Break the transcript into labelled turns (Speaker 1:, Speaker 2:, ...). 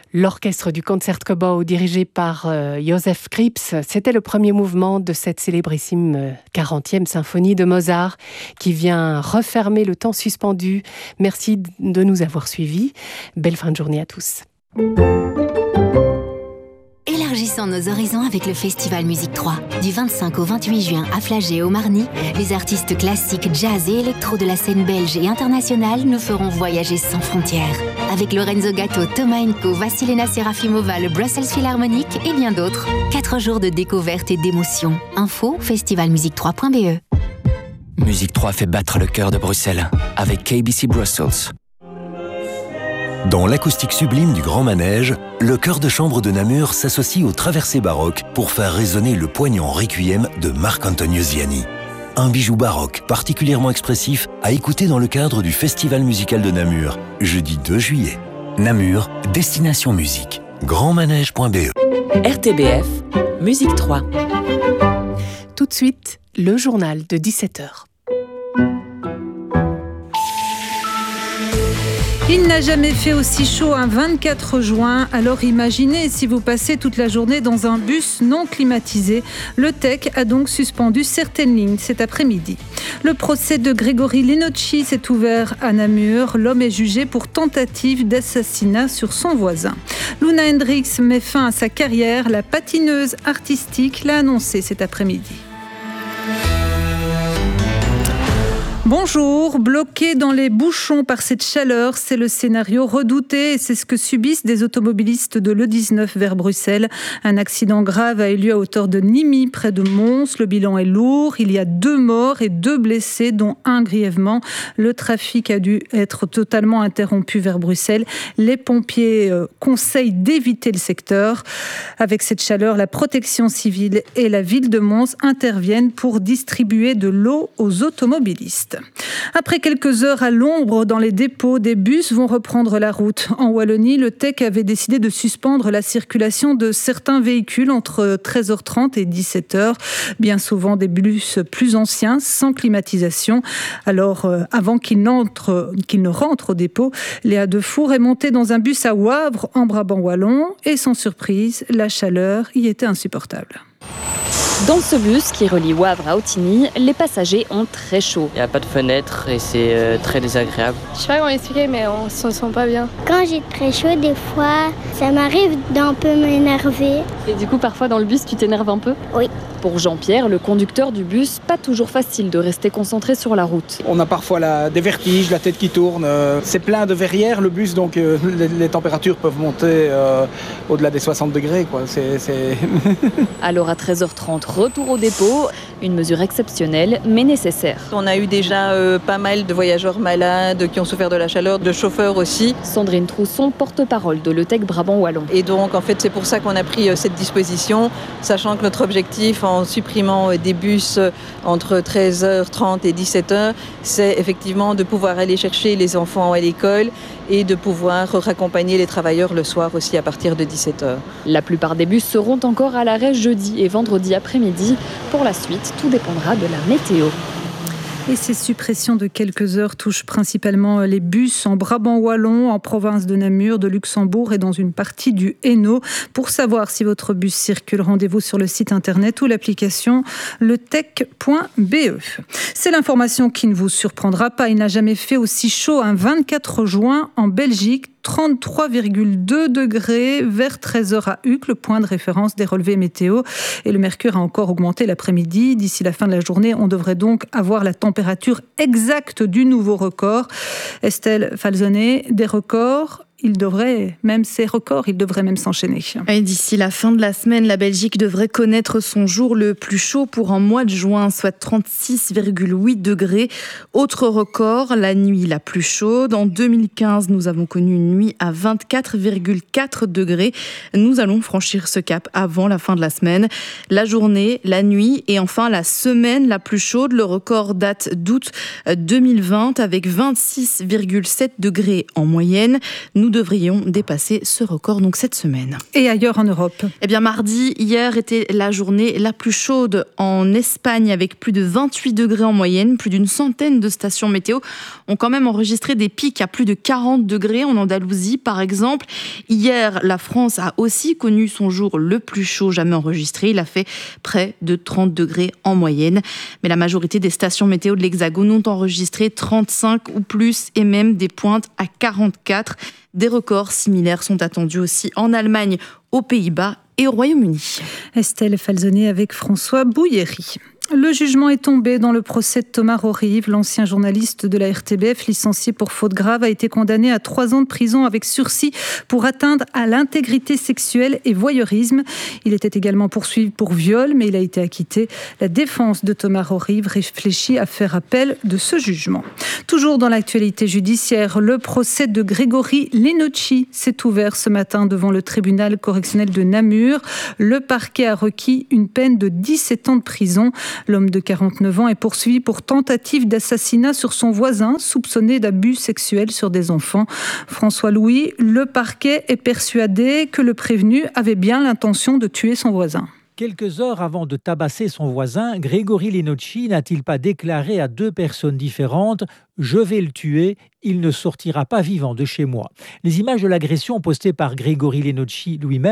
Speaker 1: L'orchestre du Concertgebouw dirigé par Joseph Krips, c'était le premier mouvement de cette célébrissime 40e symphonie de Mozart qui vient refermer le temps suspendu. Merci de nous avoir suivis. Belle fin de journée à tous.
Speaker 2: Élargissons nos horizons avec le Festival Musique 3. Du 25 au 28 juin à Flagey au Marny, les artistes classiques, jazz et électro de la scène belge et internationale nous feront voyager sans frontières. Avec Lorenzo Gatto, Thomas Enko, Vassilena Serafimova, le Brussels Philharmonic et bien d'autres. 4 jours de découverte et d'émotion. Info festivalmusique3.be.
Speaker 3: Musique 3 fait battre le cœur de Bruxelles avec KBC Brussels.
Speaker 4: Dans l'acoustique sublime du Grand Manège, le chœur de chambre de Namur s'associe aux traversées baroques pour faire résonner le poignant requiem de Marc-Antonio Ziani. Un bijou baroque particulièrement expressif à écouter dans le cadre du Festival musical de Namur, jeudi 2 juillet. Namur, destination musique. grandmanège.be.
Speaker 5: RTBF, Musique 3.
Speaker 1: Tout de suite, le journal de 17h.
Speaker 6: Il n'a jamais fait aussi chaud un 24 juin, alors imaginez si vous passez toute la journée dans un bus non climatisé. Le TEC a donc suspendu certaines lignes cet après-midi. Le procès de Grégory Lenocci s'est ouvert à Namur. L'homme est jugé pour tentative d'assassinat sur son voisin. Luna Hendricks met fin à sa carrière. La patineuse artistique l'a annoncé cet après-midi. Bonjour, bloqué dans les bouchons par cette chaleur, c'est le scénario redouté et c'est ce que subissent des automobilistes de l'E19 vers Bruxelles. Un accident grave a eu lieu à hauteur de Nimy, près de Mons. Le bilan est lourd, il y a 2 morts et 2 blessés, dont un grièvement. Le trafic a dû être totalement interrompu vers Bruxelles. Les pompiers conseillent d'éviter le secteur. Avec cette chaleur, la protection civile et la ville de Mons interviennent pour distribuer de l'eau aux automobilistes. Après quelques heures à l'ombre dans les dépôts, des bus vont reprendre la route. En Wallonie, le TEC avait décidé de suspendre la circulation de certains véhicules entre 13h30 et 17h. Bien souvent des bus plus anciens, sans climatisation. Alors, avant qu'ils ne rentrent au dépôt, Léa Defour est montée dans un bus à Wavre, en Brabant wallon. Et sans surprise, la chaleur y était insupportable.
Speaker 7: Dans ce bus qui relie Wavre à Ottignies, les passagers ont très chaud.
Speaker 8: Il n'y a pas de fenêtre et c'est très désagréable.
Speaker 9: Je sais pas comment expliquer, mais on se sent pas bien.
Speaker 10: Quand j'ai très chaud, des fois, ça m'arrive d'un peu m'énerver.
Speaker 7: Et du coup, parfois dans le bus, tu t'énerves un peu ?
Speaker 10: Oui.
Speaker 7: Pour Jean-Pierre, le conducteur du bus, pas toujours facile de rester concentré sur la route.
Speaker 11: On a parfois des vertiges, la tête qui tourne. C'est plein de verrières, le bus, donc les températures peuvent monter au-delà des 60 degrés. Quoi.
Speaker 7: Alors à 13h30, retour au dépôt. Une mesure exceptionnelle, mais nécessaire.
Speaker 12: On a eu déjà pas mal de voyageurs malades qui ont souffert de la chaleur, de chauffeurs aussi.
Speaker 7: Sandrine Trousson, porte-parole de l'ETEC Brabant Wallon.
Speaker 12: Et donc, en fait, c'est pour ça qu'on a pris cette disposition, sachant que notre objectif, en supprimant des bus entre 13h30 et 17h, c'est effectivement de pouvoir aller chercher les enfants à l'école et de pouvoir raccompagner les travailleurs le soir aussi à partir de 17h.
Speaker 7: La plupart des bus seront encore à l'arrêt jeudi et vendredi après-midi. Pour la suite, tout dépendra de la météo.
Speaker 6: Et ces suppressions de quelques heures touchent principalement les bus en Brabant wallon, en province de Namur, de Luxembourg et dans une partie du Hainaut. Pour savoir si votre bus circule, rendez-vous sur le site internet ou l'application letec.be. C'est l'information qui ne vous surprendra pas. Il n'a jamais fait aussi chaud un 24 juin en Belgique. 33,2 degrés vers 13h à Uccle, le point de référence des relevés météo. Et le mercure a encore augmenté l'après-midi. D'ici la fin de la journée, on devrait donc avoir la température exacte du nouveau record. Estelle Falzonet, des records. Ces records devraient même s'enchaîner.
Speaker 13: Et d'ici la fin de la semaine, la Belgique devrait connaître son jour le plus chaud pour un mois de juin, soit 36,8 degrés. Autre record, la nuit la plus chaude. En 2015, nous avons connu une nuit à 24,4 degrés. Nous allons franchir ce cap avant la fin de la semaine. La journée, la nuit et enfin la semaine la plus chaude. Le record date d'août 2020 avec 26,7 degrés en moyenne. Nous nous devrions dépasser ce record donc cette semaine.
Speaker 6: Et ailleurs en Europe?
Speaker 13: Eh bien mardi, hier était la journée la plus chaude en Espagne avec plus de 28 degrés en moyenne. Plus d'une centaine de stations météo ont quand même enregistré des pics à plus de 40 degrés en Andalousie par exemple. Hier, la France a aussi connu son jour le plus chaud jamais enregistré. Il a fait près de 30 degrés en moyenne. Mais la majorité des stations météo de l'Hexagone ont enregistré 35 ou plus et même des pointes à 44. Des records similaires sont attendus aussi en Allemagne, aux Pays-Bas et au Royaume-Uni.
Speaker 6: Estelle Falzoni avec François Bouilléry. Le jugement est tombé dans le procès de Thomas Rorive. L'ancien journaliste de la RTBF, licencié pour faute grave, a été condamné à 3 ans de prison avec sursis pour atteinte à l'intégrité sexuelle et voyeurisme. Il était également poursuivi pour viol, mais il a été acquitté. La défense de Thomas Rorive réfléchit à faire appel de ce jugement. Toujours dans l'actualité judiciaire, le procès de Grégory Lenocci s'est ouvert ce matin devant le tribunal correctionnel de Namur. Le parquet a requis une peine de 17 ans de prison. L'homme de 49 ans est poursuivi pour tentative d'assassinat sur son voisin, soupçonné d'abus sexuels sur des enfants. François Louis, le parquet est persuadé que le prévenu avait bien l'intention de tuer son voisin.
Speaker 14: Quelques heures avant de tabasser son voisin, Grégory Lenocci n'a-t-il pas déclaré à 2 personnes différentes « Je vais le tuer, il ne sortira pas vivant de chez moi ». Les images de l'agression postées par Grégory Lenocci lui-même